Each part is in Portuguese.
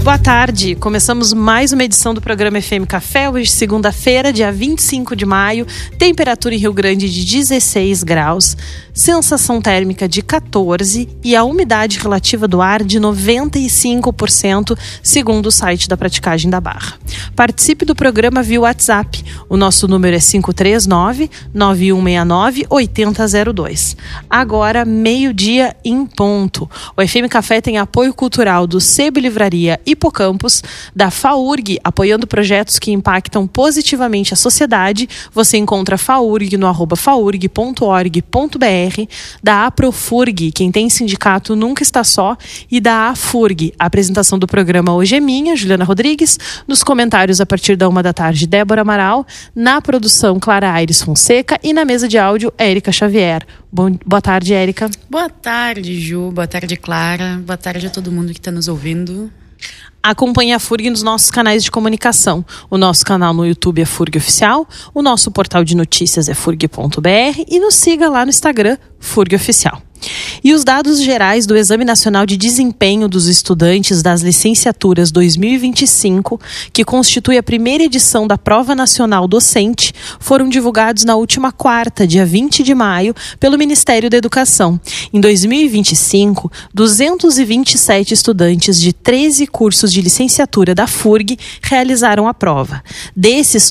Boa tarde, começamos mais uma edição do programa FM Café, hoje segunda-feira, dia 25 de maio, temperatura em Rio Grande de 16 graus, sensação térmica de 14 e a umidade relativa do ar de 95%, segundo o site da Praticagem da Barra. Participe do programa via WhatsApp, o nosso número é 539-9169-8002. Agora, meio-dia em ponto. O FM Café tem apoio cultural do Sebo Livraria Hipocampus, da FAURG, apoiando projetos que impactam positivamente a sociedade. Você encontra a FAURG no @faurg.org.br, da Aprofurg, quem tem sindicato nunca está só, e da AFURG. A apresentação do programa hoje é minha, Juliana Rodrigues, nos comentários a partir da 13h, Débora Amaral, na produção Clara Aires Fonseca e na mesa de áudio, Érica Xavier. Boa tarde, Érica. Boa tarde, Ju. Boa tarde, Clara. Boa tarde a todo mundo que está nos ouvindo. Acompanhe a FURG nos nossos canais de comunicação. O nosso canal no YouTube é FURG Oficial, o nosso portal de notícias é furg.br e nos siga lá no Instagram, FURG Oficial. E os dados gerais do Exame Nacional de Desempenho dos Estudantes das Licenciaturas 2025, que constitui a primeira edição da Prova Nacional Docente, foram divulgados na última quarta, dia 20 de maio, pelo Ministério da Educação. Em 2025, 227 estudantes de 13 cursos de licenciatura da FURG realizaram a prova. Desses,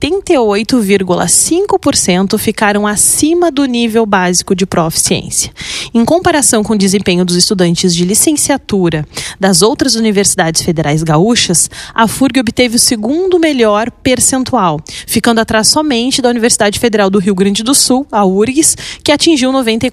88,5% ficaram acima do nível básico de proficiência. Em comparação com o desempenho dos estudantes de licenciatura das outras universidades federais gaúchas, a FURG obteve o segundo melhor percentual, ficando atrás somente da Universidade Federal do Rio Grande do Sul, a URGS, que atingiu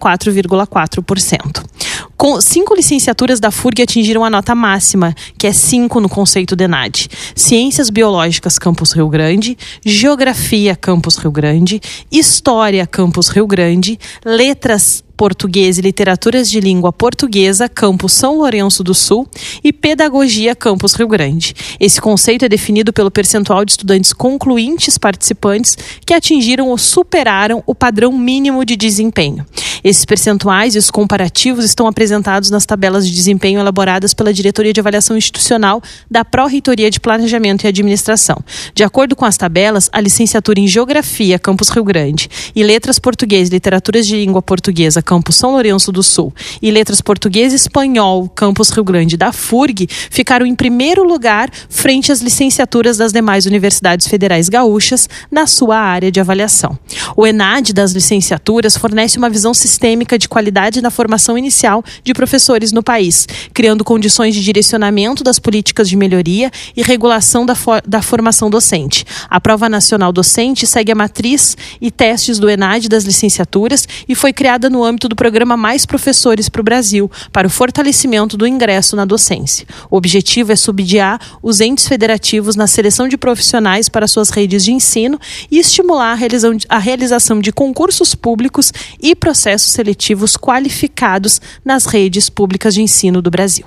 94,4%. Com 5 licenciaturas da FURG atingiram a nota máxima, que é 5 no conceito de ENAD. Ciências Biológicas, Campus Rio Grande, Geografia, Campus Rio Grande, História, Campus Rio Grande, Letras, Português e Literaturas de Língua Portuguesa, Campus São Lourenço do Sul e Pedagogia, Campus Rio Grande. Esse conceito é definido pelo percentual de estudantes concluintes participantes que atingiram ou superaram o padrão mínimo de desempenho. Esses percentuais e os comparativos estão apresentados nas tabelas de desempenho elaboradas pela Diretoria de Avaliação Institucional da Pró-Reitoria de Planejamento e Administração. De acordo com as tabelas, a licenciatura em Geografia, Campus Rio Grande, e Letras Português e Literaturas de Língua Portuguesa, Campus São Lourenço do Sul, e Letras Português e Espanhol, Campus Rio Grande da FURG, ficaram em primeiro lugar frente às licenciaturas das demais universidades federais gaúchas na sua área de avaliação. O ENAD das licenciaturas fornece uma visão sistêmica de qualidade na formação inicial de professores no país, criando condições de direcionamento das políticas de melhoria e regulação da formação docente. A Prova Nacional Docente segue a matriz e testes do ENAD das licenciaturas e foi criada no âmbito do programa Mais Professores para o Brasil, para o fortalecimento do ingresso na docência. O objetivo é subsidiar os entes federativos na seleção de profissionais para suas redes de ensino e estimular a realização de concursos públicos e processos seletivos qualificados nas redes públicas de ensino do Brasil.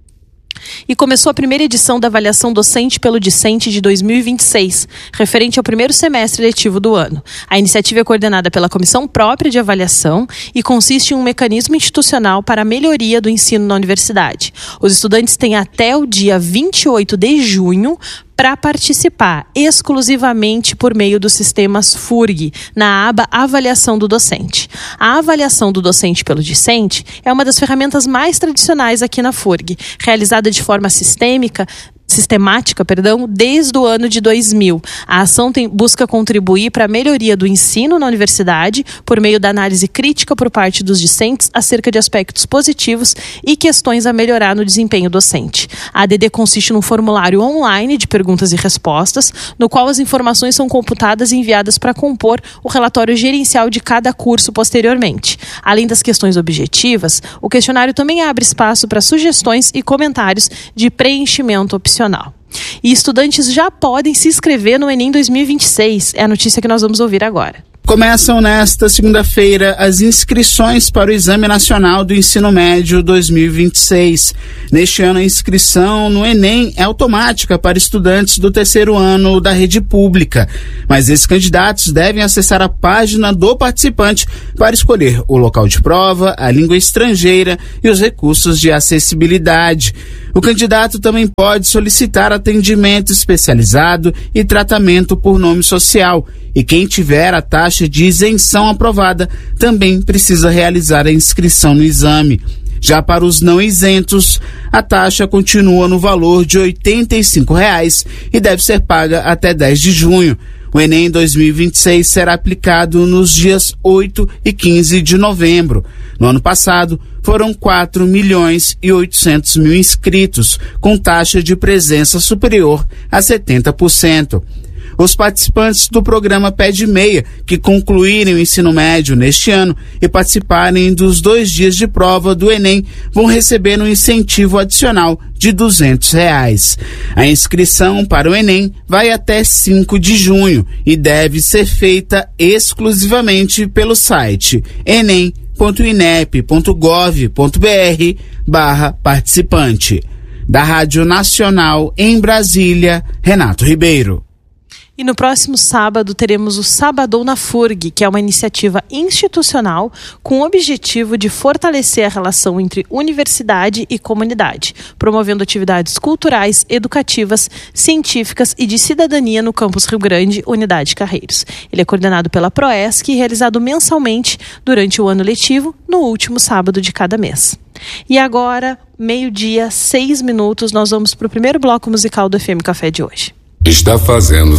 E começou a primeira edição da avaliação docente pelo Discente de 2026, referente ao primeiro semestre letivo do ano. A iniciativa é coordenada pela Comissão Própria de Avaliação e consiste em um mecanismo institucional para a melhoria do ensino na universidade. Os estudantes têm até o dia 28 de junho para participar exclusivamente por meio dos sistemas FURG, na aba Avaliação do Docente. A avaliação do docente pelo Discente é uma das ferramentas mais tradicionais aqui na FURG, realizada de forma sistemática, desde o ano de 2000. A ação busca contribuir para a melhoria do ensino na universidade por meio da análise crítica por parte dos discentes acerca de aspectos positivos e questões a melhorar no desempenho docente. A ADD consiste num formulário online de perguntas e respostas, no qual as informações são computadas e enviadas para compor o relatório gerencial de cada curso posteriormente. Além das questões objetivas, o questionário também abre espaço para sugestões e comentários de preenchimento opcional. E estudantes já podem se inscrever no Enem 2026. É a notícia que nós vamos ouvir agora. Começam nesta segunda-feira as inscrições para o Exame Nacional do Ensino Médio 2026. Neste ano, a inscrição no Enem é automática para estudantes do terceiro ano da rede pública, mas esses candidatos devem acessar a página do participante para escolher o local de prova, a língua estrangeira e os recursos de acessibilidade. O candidato também pode solicitar atendimento especializado e tratamento por nome social. E quem tiver a taxa de isenção aprovada também precisa realizar a inscrição no exame. Já para os não isentos, a taxa continua no valor de R$ 85,00 e deve ser paga até 10 de junho. O Enem 2026 será aplicado nos dias 8 e 15 de novembro. No ano passado, foram 4.800.000 inscritos, com taxa de presença superior a 70%. Os participantes do programa Pé de Meia, que concluírem o ensino médio neste ano e participarem dos 2 dias de prova do Enem, vão receber um incentivo adicional de R$ 200. A inscrição para o Enem vai até 5 de junho e deve ser feita exclusivamente pelo site enem.inep.gov.br/participante. Da Rádio Nacional em Brasília, Renato Ribeiro. E no próximo sábado teremos o Sabadão na FURG, que é uma iniciativa institucional com o objetivo de fortalecer a relação entre universidade e comunidade, promovendo atividades culturais, educativas, científicas e de cidadania no campus Rio Grande, Unidade Carreiros. Ele é coordenado pela Proesc e realizado mensalmente durante o ano letivo, no último sábado de cada mês. E agora, 12:06, nós vamos para o primeiro bloco musical do FM Café de hoje. Está fazendo